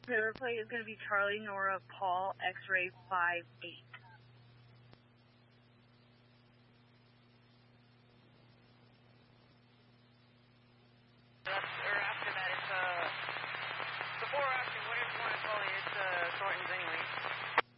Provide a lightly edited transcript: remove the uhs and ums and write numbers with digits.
The replay is going to be Charlie Nora Paul X-ray 58.